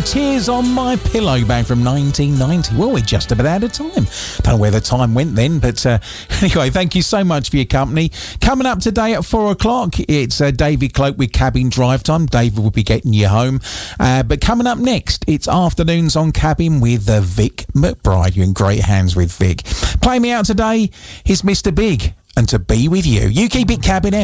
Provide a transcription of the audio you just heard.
Tears on My Pillow back from 1990. Well, we're just about out of time. Don't know where the time went then, but anyway, thank you so much for your company. Coming up today at 4 o'clock, it's David Cloak with Cabin Drive Time. David will be getting you home. But coming up next, it's Afternoons on Cabin with Vic McBride. You're in great hands with Vic. Playing me out today is Mr. Big, and To Be With You. You keep it Cabin